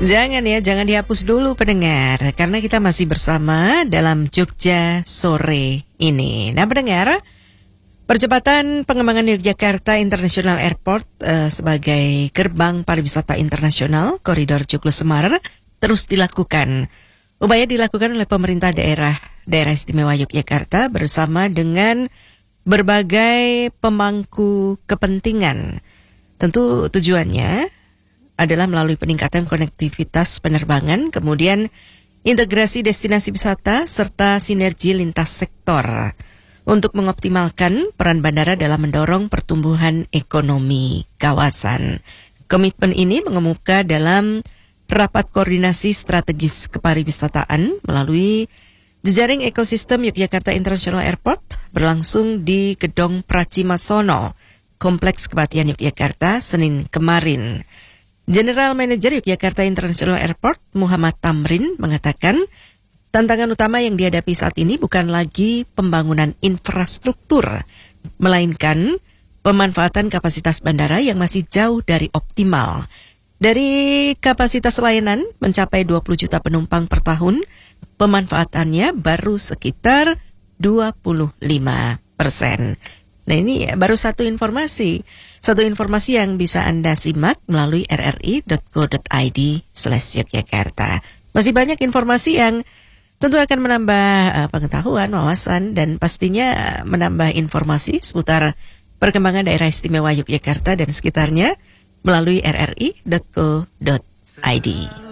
Jangan ya, jangan dihapus dulu pendengar, karena kita masih bersama dalam Jogja sore ini. Nah pendengar, percepatan pengembangan Yogyakarta International Airport sebagai gerbang pariwisata internasional koridor Joglo Semar terus dilakukan. Upaya dilakukan oleh pemerintah daerah istimewa Yogyakarta bersama dengan berbagai pemangku kepentingan. Tentu tujuannya adalah melalui peningkatan konektivitas penerbangan, kemudian integrasi destinasi wisata, serta sinergi lintas sektor untuk mengoptimalkan peran bandara dalam mendorong pertumbuhan ekonomi kawasan. Komitmen ini mengemuka dalam rapat koordinasi strategis kepariwisataan melalui jejaring ekosistem Yogyakarta International Airport berlangsung di Gedong Pracimasono, Kompleks Kepatihan Yogyakarta, Senin kemarin. General Manager Yogyakarta International Airport Muhammad Tamrin mengatakan tantangan utama yang dihadapi saat ini bukan lagi pembangunan infrastruktur, melainkan pemanfaatan kapasitas bandara yang masih jauh dari optimal. Dari kapasitas layanan mencapai 20 juta penumpang per tahun, pemanfaatannya baru sekitar 25%. Nah ini baru satu informasi yang bisa Anda simak melalui rri.co.id/Yogyakarta. Masih banyak informasi yang tentu akan menambah pengetahuan, wawasan, dan pastinya menambah informasi seputar perkembangan daerah istimewa Yogyakarta dan sekitarnya melalui rri.co.id.